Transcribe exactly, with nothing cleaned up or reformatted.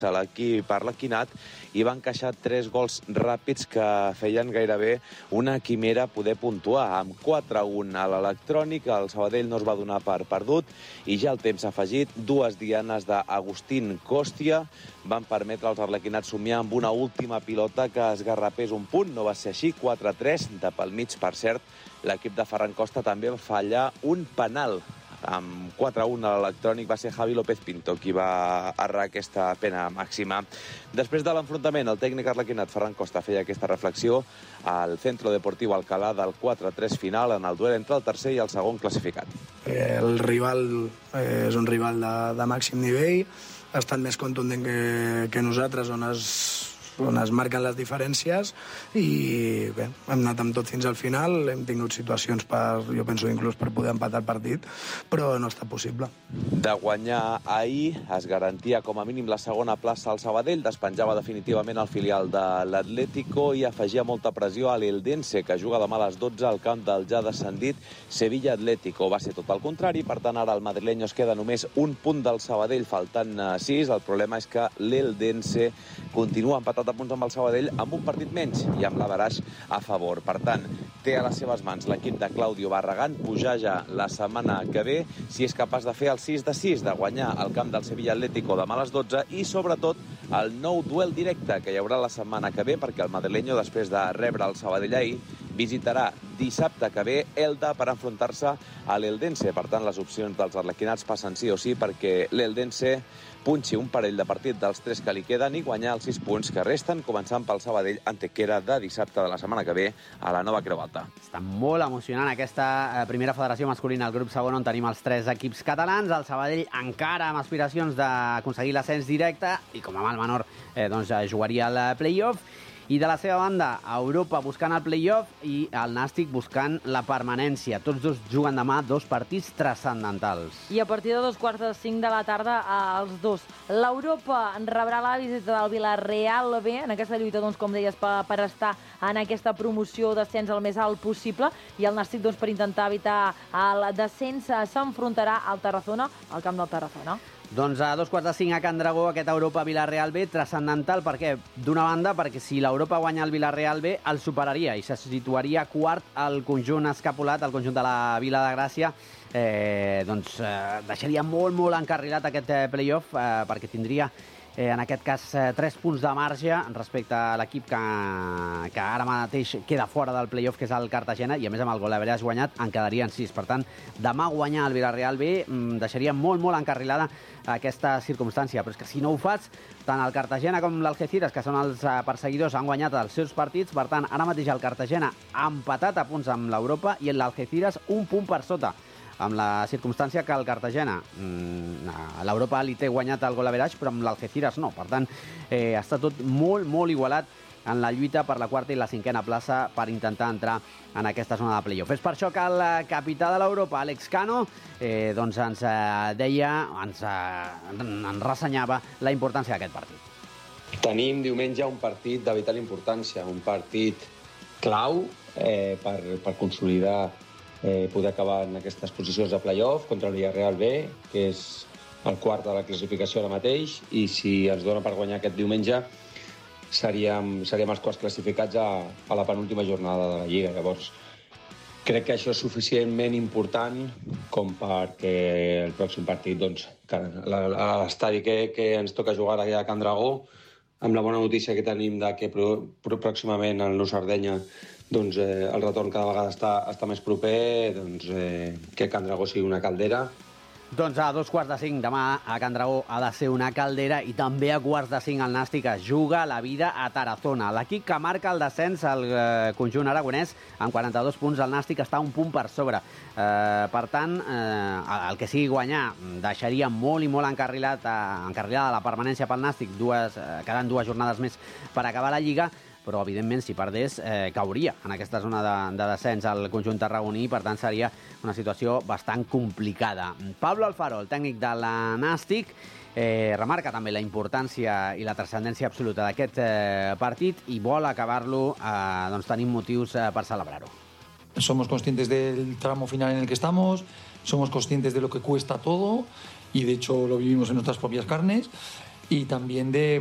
l'equip arlequinat i va encaixar tres gols ràpids que feien gairebé una quimera poder puntuar. Amb quatre a un a l'Electrònic, el Sabadell no es va donar per perdut i ja al temps afegit, dues dianes d'Agustín Costia van permetre als arlequinats somiar amb una última pilota que esgarrapés un punt. No va ser així, quatre a tres, de pel mig, per cert. L'equip de Ferran Costa també va fallar un penal. Amb quatre a un a l'Electrònic va ser Javi López Pinto qui va errar aquesta pena màxima. Després de l'enfrontament, el tècnic arlequinat Ferran Costa feia aquesta reflexió al Centro Deportiu Alcalá del quatre a tres final en el duel entre el tercer i el segon classificat. El rival eh, és un rival de, de màxim nivell, ha estat més contundent que, que nosaltres, on es... on es marquen les diferències i bé, hem anat amb tot fins al final, hem tingut situacions per, jo penso inclús per poder empatar el partit, però no està possible. De guanyar ahir es garantia com a mínim la segona plaça al Sabadell, despenjava definitivament el filial de l'Atlético i afegia molta pressió a l'Eldense, que juga demà a les dotze al camp del ja descendit Sevilla Atlético. Va ser tot el contrari, per tant ara el madrileño es queda només un punt del Sabadell, faltant sis. El problema és que l'Eldense continua empatat a punts amb el Sabadell amb un partit menys i amb l'averaix a favor. Per tant, té a les seves mans l'equip de Claudio Barragán pujar ja la setmana que ve si és capaç de fer el sis de sis, de guanyar el camp del Sevilla Atlético demà a les dotze i sobretot el nou duel directe que hi haurà la setmana que ve, perquè el madrileño, després de rebre el Sabadell ahir, visitarà dissabte que ve Elda per enfrontar-se a l'Eldense. Per tant, les opcions dels arlequinats passen sí o sí perquè l'Eldense punxi un parell de partit dels tres que li queden i guanyar els sis punts que resten, començant pel Sabadell Antequera de dissabte de la setmana que ve a la nova Creu Alta. Està molt emocionant aquesta primera federació masculina al grup segon, on tenim els tres equips catalans. El Sabadell encara amb aspiracions d'aconseguir l'ascens directe i com a mal menor eh, doncs, jugaria el play-off. I de la seva banda, Europa buscant el play-off i el Nàstic buscant la permanència. Tots dos juguen demà dos partits transcendentals. I a partir de dos quarts de cinc de la tarda, els dos. L'Europa rebrà la visita del Villarreal B, en aquesta lluita, doncs, com deies, per, per estar en aquesta promoció d'ascens el més alt possible, i el Nàstic, doncs, per intentar evitar el descens, s'enfrontarà al Tarazona, al camp del Tarazona. Doncs a dos quarts de cinc a Can Dragó, aquest Europa-Villarreal B, transcendental. Per què? D'una banda, perquè si l'Europa guanya el Villarreal B, el superaria i se situaria quart al conjunt escapulat, al conjunt de la Vila de Gràcia. Eh, doncs eh, deixaria molt, molt encarrilat aquest eh, play-off, eh, perquè tindria Eh, en aquest cas, eh, tres punts de marge respecte a l'equip que, que ara mateix queda fora del play-off, que és el Cartagena, i a més amb el gol average guanyat en quedarien sis. Per tant, demà guanyar el Villarreal B mm, deixaria molt, molt encarrilada aquesta circumstància. Però és que si no ho fas, tant el Cartagena com l'Algeciras, que són els eh, perseguidors, han guanyat els seus partits. Per tant, ara mateix el Cartagena ha empatat a punts amb l'Europa i l'Algeciras un punt per sota, amb la circumstància que el Cartagena, a l'Europa li té guanyat el gol average, però amb l'Algeciras no. Per tant, eh, està tot molt, molt igualat en la lluita per la quarta i la cinquena plaça per intentar entrar en aquesta zona de play-off. És per això que el capità de l'Europa, Àlex Cano, eh, doncs ens eh, deia, ens, eh, ens ressenyava la importància d'aquest partit. Tenim diumenge un partit de vital importància, un partit clau eh, per, per consolidar Eh, poder acabar en aquestes posicions de play-off contra el Villarreal B, que és el quart de la classificació ara mateix, i si ens dona per guanyar aquest diumenge seríem, seríem els quarts classificats a, a la penúltima jornada de la Lliga. Llavors, crec que això és suficientment important com perquè el pròxim partit, doncs, a l'estadi que, que ens toca jugar allà a Can Dragó, amb la bona notícia que tenim de que pro, pro, pròximament el Nou Sardenya doncs, eh, el retorn cada vegada està, està més proper, doncs, eh, que Can Dragó sigui una caldera. Doncs a dos quarts de cinc demà a Can Dragó ha de ser una caldera, i també a quarts de cinc el Nàstic es juga la vida a Tarazona. L'equip que marca el descens al eh, conjunt aragonès amb quaranta-dos punts, el Nàstic està un punt per sobre. Eh, per tant, eh, el que sigui guanyar deixaria molt i molt encarrilat, eh, encarrilada la permanència pel Nàstic, dues, eh, quedant dues jornades més per acabar la Lliga, però, evidentment, si perdés, eh, cauria en aquesta zona de, de descens al conjunt tarragoní, per tant, seria una situació bastant complicada. Pablo Alfaro, el tècnic de la Nàstic, eh, remarca també la importància i la transcendència absoluta d'aquest eh, partit i vol acabar-lo, eh, doncs, tenim motius eh, per celebrar-ho. Somos conscientes del tramo final en el que estamos, somos conscientes de lo que cuesta todo y, de hecho, lo vivimos en nuestras propias carnes. y también de